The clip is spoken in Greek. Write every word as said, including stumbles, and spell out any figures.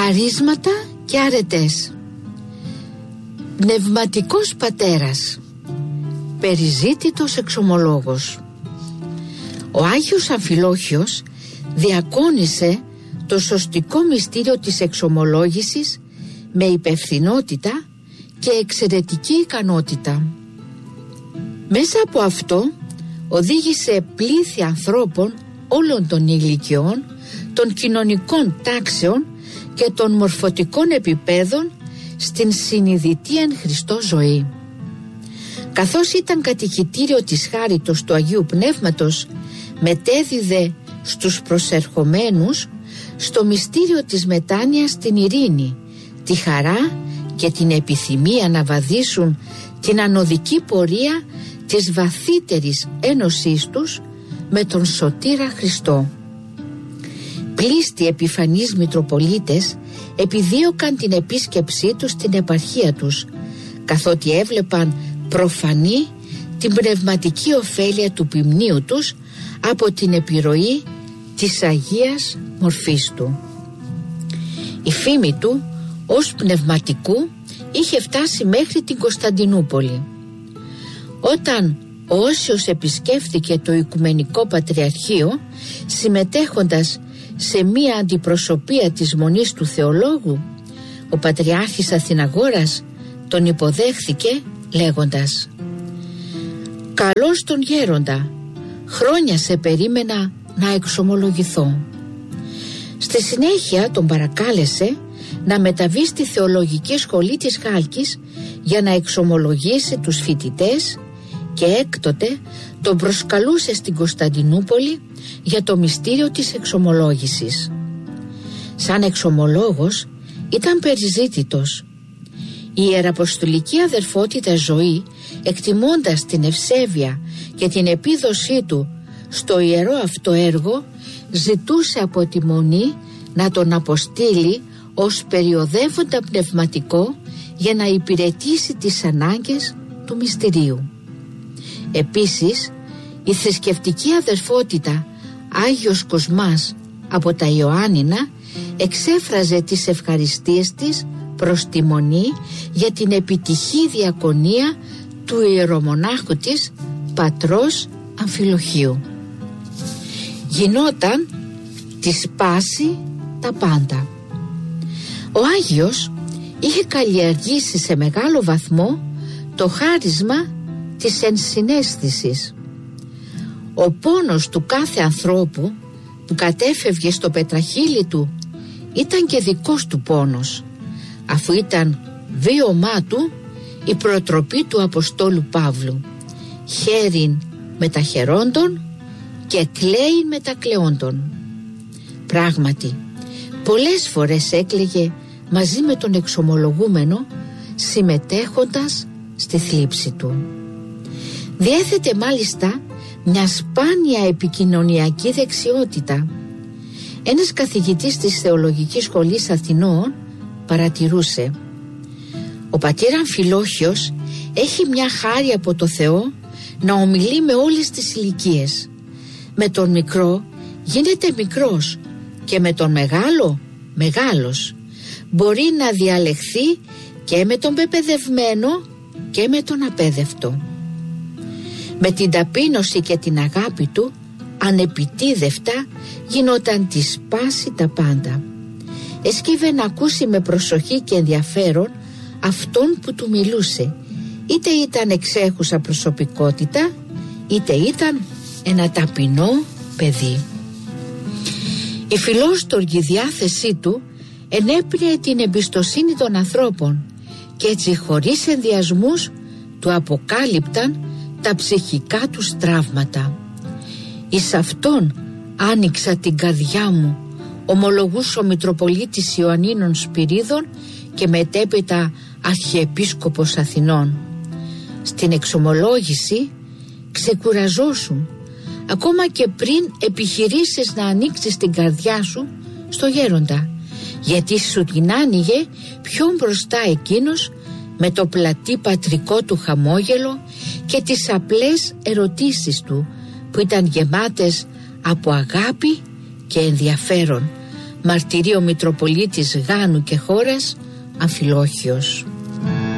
Χαρίσματα και αρετές. Πνευματικός πατέρας, περιζήτητος εξομολόγος. Ο Άγιος Αμφιλόχιος διακόνησε το σωστικό μυστήριο της εξομολόγησης με υπευθυνότητα και εξαιρετική ικανότητα. Μέσα από αυτό οδήγησε πλήθη ανθρώπων όλων των ηλικιών, των κοινωνικών τάξεων και των μορφωτικών επιπέδων στην συνειδητή εν Χριστώ ζωή. Καθώς ήταν κατηχητήριο της χάριτος του Αγίου Πνεύματος, μετέδιδε στους προσερχομένους στο μυστήριο της μετάνοιας την ειρήνη, τη χαρά και την επιθυμία να βαδίσουν την ανωδική πορεία της βαθύτερης ένωσής τους με τον Σωτήρα Χριστό. Πλήστοι επιφανείς Μητροπολίτες επιδίωκαν την επίσκεψή τους στην επαρχία τους, καθότι έβλεπαν προφανή την πνευματική ωφέλεια του ποιμνίου τους από την επιρροή της Αγίας Μορφής του. Η φήμη του ως πνευματικού είχε φτάσει μέχρι την Κωνσταντινούπολη. Όταν ο Όσιος επισκέφθηκε το Οικουμενικό Πατριαρχείο, συμμετέχοντας σε μία αντιπροσωπεία της Μονής του Θεολόγου, ο Πατριάρχης Αθηναγόρας τον υποδέχθηκε λέγοντας: «Καλώς τον γέροντα, χρόνια σε περίμενα να εξομολογηθώ». Στη συνέχεια τον παρακάλεσε να μεταβεί στη Θεολογική Σχολή της Χάλκης για να εξομολογήσει τους φοιτητές και έκτοτε τον προσκαλούσε στην Κωνσταντινούπολη για το μυστήριο της εξομολόγησης. Σαν εξομολόγος ήταν περιζήτητος. Η ιεραποστολική αδερφότητα ζωή, εκτιμώντας την ευσέβεια και την επίδοσή του στο ιερό αυτό έργο, ζητούσε από τη Μονή να τον αποστείλει ως περιοδεύοντα πνευματικό για να υπηρετήσει τις ανάγκες του μυστηρίου. Επίσης, η θρησκευτική αδερφότητα Άγιος Κοσμάς από τα Ιωάννινα εξέφραζε τις ευχαριστίες της προς τη Μονή για την επιτυχή διακονία του ιερομονάχου της πατρός Αμφιλοχίου. Γινόταν τη πάση τα πάντα. Ο Άγιος είχε καλλιεργήσει σε μεγάλο βαθμό το χάρισμα της ενσυναίσθησης. Ο πόνος του κάθε ανθρώπου που κατέφευγε στο πετραχύλι του ήταν και δικός του πόνος, αφού ήταν βίωμά του η προτροπή του Αποστόλου Παύλου: «Χέριν με τα χερόντων και κλαίειν με τα κλαιόντων». Πράγματι, πολλές φορές έκλαιγε μαζί με τον εξομολογούμενο, συμμετέχοντας στη θλίψη του. Διέθετε μάλιστα μια σπάνια επικοινωνιακή δεξιότητα. Ένας καθηγητής της Θεολογικής Σχολής Αθηνών παρατηρούσε: «Ο πατήρ Αμφιλόχιος έχει μια χάρη από το Θεό να ομιλεί με όλες τις ηλικίες. Με τον μικρό γίνεται μικρός και με τον μεγάλο μεγάλος. Μπορεί να διαλεχθεί και με τον πεπαιδευμένο και με τον απέδευτο». Με την ταπείνωση και την αγάπη του, ανεπιτίδευτα γινόταν τη πάση τα πάντα. Έσκυβε να ακούσει με προσοχή και ενδιαφέρον αυτόν που του μιλούσε, είτε ήταν εξέχουσα προσωπικότητα, είτε ήταν ένα ταπεινό παιδί. Η φιλόστοργη διάθεσή του ενέπνεε την εμπιστοσύνη των ανθρώπων και έτσι χωρίς ενδιασμούς του αποκάλυπταν τα ψυχικά τους τραύματα. «Εις αυτόν άνοιξα την καρδιά μου», ομολογούσε ο Μητροπολίτης Ιωαννίνων Σπυρίδων και μετέπειτα Αρχιεπίσκοπος Αθηνών. Στην εξομολόγηση ξεκουραζόσουν, ακόμα και πριν επιχειρήσεις να ανοίξεις την καρδιά σου στο γέροντα, γιατί σου την άνοιγε πιο μπροστά εκείνος με το πλατή πατρικό του χαμόγελο και τις απλές ερωτήσεις του που ήταν γεμάτες από αγάπη και ενδιαφέρον, μαρτυρεί ο Μητροπολίτης Γάνου και χώρας Αμφιλόχιος.